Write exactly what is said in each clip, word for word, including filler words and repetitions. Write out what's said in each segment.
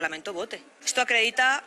Parlamento vote. Esto acredita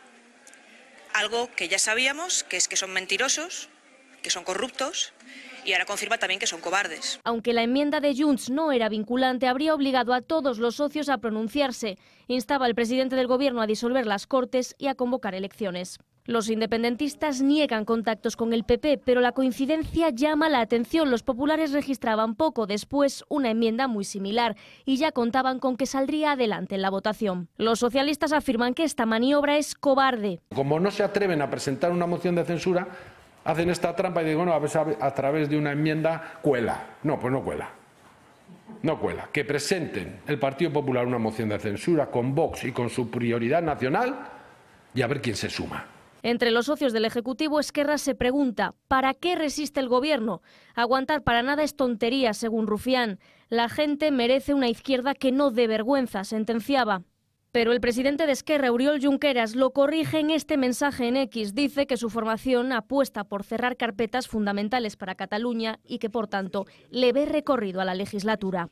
algo que ya sabíamos, que es que son mentirosos, que son corruptos, y ahora confirma también que son cobardes. Aunque la enmienda de Junts no era vinculante, habría obligado a todos los socios a pronunciarse. Instaba al presidente del Gobierno a disolver las Cortes y a convocar elecciones. Los independentistas niegan contactos con el P P, pero la coincidencia llama la atención. Los populares registraban poco después una enmienda muy similar y ya contaban con que saldría adelante en la votación. Los socialistas afirman que esta maniobra es cobarde. Como no se atreven a presentar una moción de censura, hacen esta trampa y dicen, bueno, a ver si a través de una enmienda cuela. No, pues no cuela. No cuela. Que presenten el Partido Popular una moción de censura con Vox y con su prioridad nacional y a ver quién se suma. Entre los socios del Ejecutivo, Esquerra se pregunta ¿para qué resiste el Gobierno? Aguantar para nada es tontería, según Rufián. La gente merece una izquierda que no dé vergüenza, sentenciaba. Pero el presidente de Esquerra, Oriol Junqueras, lo corrige en este mensaje en X. Dice que su formación apuesta por cerrar carpetas fundamentales para Cataluña y que, por tanto, le ve recorrido a la legislatura.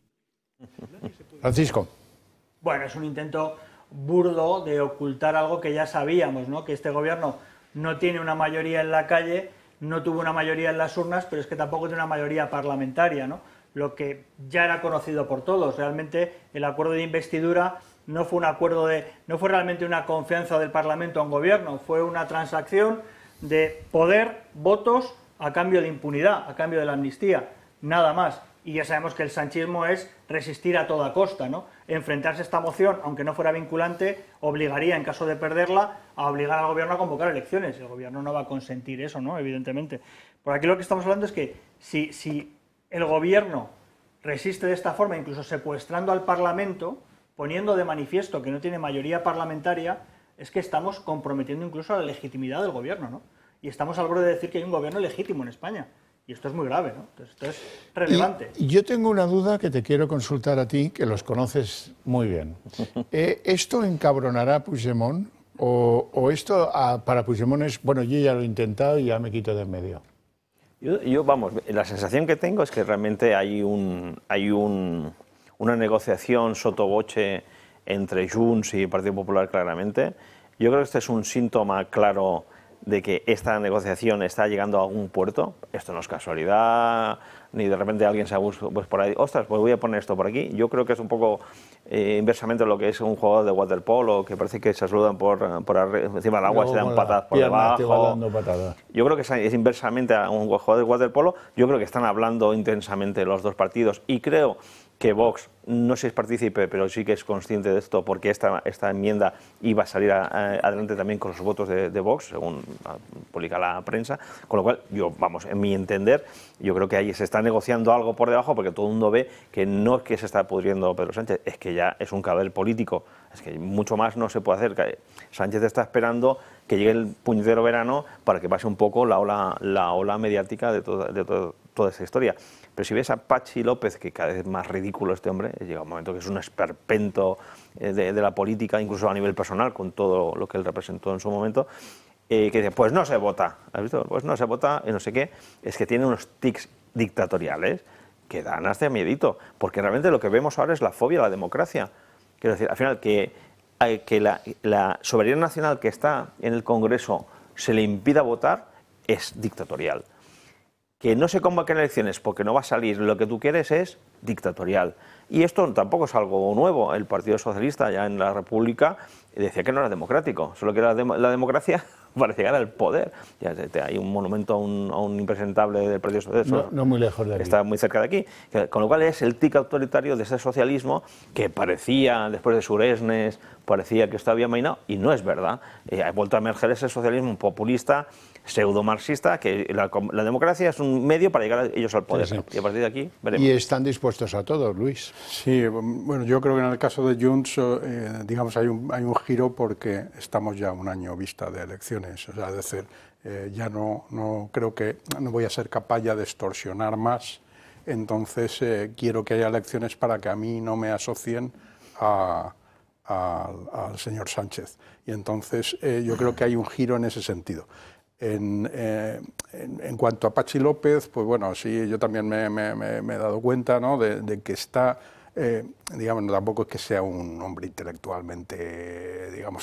Francisco. Bueno, es un intento burdo de ocultar algo que ya sabíamos, ¿no? Que este gobierno no tiene una mayoría en la calle, no tuvo una mayoría en las urnas, pero es que tampoco tiene una mayoría parlamentaria, ¿no? Lo que ya era conocido por todos. Realmente el acuerdo de investidura no fue un acuerdo de, no fue realmente una confianza del Parlamento a un gobierno, fue una transacción de poder, votos a cambio de impunidad, a cambio de la amnistía, nada más. Y ya sabemos que el sanchismo es resistir a toda costa, ¿no? Enfrentarse a esta moción, aunque no fuera vinculante, obligaría, en caso de perderla, a obligar al gobierno a convocar elecciones. El gobierno no va a consentir eso, ¿no? Evidentemente. Por aquí lo que estamos hablando es que si, si el gobierno resiste de esta forma, incluso secuestrando al Parlamento, poniendo de manifiesto que no tiene mayoría parlamentaria, es que estamos comprometiendo incluso la legitimidad del gobierno, ¿no? Y estamos al borde de decir que hay un gobierno legítimo en España. Y esto es muy grave, ¿no? Entonces, esto es relevante. Y yo tengo una duda que te quiero consultar a ti, que los conoces muy bien. Eh, ¿Esto encabronará a Puigdemont? ¿O, o esto a, para Puigdemont es, bueno, yo ya lo he intentado y ya me quito de en medio? Yo, yo, vamos, la sensación que tengo es que realmente hay, un, hay un, una negociación sotoboche entre Junts y el Partido Popular claramente. Yo creo que este es un síntoma claro de que esta negociación está llegando a algún puerto. Esto no es casualidad, ni de repente alguien se ha buscado pues por ahí, ostras, pues voy a poner esto por aquí. Yo creo que es un poco eh, inversamente lo que es un jugador de waterpolo, que parece que se saludan por, por encima del agua, no, se dan patadas por debajo. Dando patadas. Yo creo que es, es inversamente a un jugador de waterpolo. Yo creo que están hablando intensamente los dos partidos y creo que Vox, no sé si es partícipe, pero sí que es consciente de esto, porque esta, esta enmienda iba a salir a, a, adelante también con los votos de, de Vox, según publica la prensa, con lo cual, yo, vamos, en mi entender, yo creo que ahí se está negociando algo por debajo, porque todo el mundo ve que no es que se está pudriendo Pedro Sánchez, es que ya es un cadáver político, es que mucho más no se puede hacer. Sánchez está esperando que llegue el puñetero verano para que pase un poco la ola, la ola mediática de, toda, de todo, toda esta historia. Pero si ves a Patxi López, que cada vez es más ridículo este hombre, llega un momento que es un esperpento de, de la política, incluso a nivel personal, con todo lo que él representó en su momento, eh, que dice, pues no se vota, ¿has visto? Pues no se vota y no sé qué, es que tiene unos tics dictatoriales que dan hasta miedito, porque realmente lo que vemos ahora es la fobia a la democracia. Quiero decir, al final, que, que la, la soberanía nacional que está en el Congreso se le impida votar es dictatorial. Que no se convoquen elecciones porque no va a salir lo que tú quieres es dictatorial. Y esto tampoco es algo nuevo. El Partido Socialista ya en la República decía que no era democrático, solo que la, dem la democracia para llegar al poder. Ya hay un monumento a un, a un impresentable del Partido Socialista. No, no muy lejos de aquí. Está muy cerca de aquí. Con lo cual es el tic autoritario de ese socialismo que parecía, después de Suresnes, parecía que estaba bien mainado, y no es verdad. Eh, ha vuelto a emerger ese socialismo populista, pseudo-marxista, que la, la democracia es un medio para llegar a ellos al poder. Sí, sí. Y a partir de aquí veremos. Y están dispuestos a todo, Luis. Sí, bueno, yo creo que en el caso de Junts, eh, digamos, hay un, hay un giro porque estamos ya un año vista de elecciones. O sea, es decir, eh, ya no, no creo que no voy a ser capaz ya de extorsionar más. Entonces, eh, quiero que haya elecciones para que a mí no me asocien a, a, al señor Sánchez. Y entonces, eh, yo creo que hay un giro en ese sentido. En, eh, en, en cuanto a Patxi López, pues bueno, sí, yo también me, me, me he dado cuenta, ¿no?, de, de que está eh, digamos, tampoco es que sea un hombre intelectualmente, digamos,